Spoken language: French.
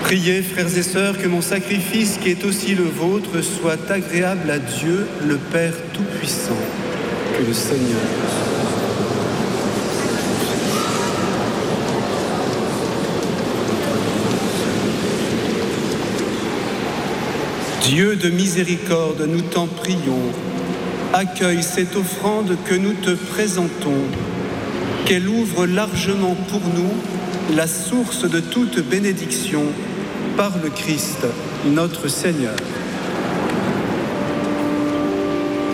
Priez, frères et sœurs, que mon sacrifice, qui est aussi le vôtre, soit agréable à Dieu, le Père Tout-Puissant. Que le Seigneur... Dieu de miséricorde, nous t'en prions. Accueille cette offrande que nous te présentons. Qu'elle ouvre largement pour nous la source de toute bénédiction par le Christ, notre Seigneur.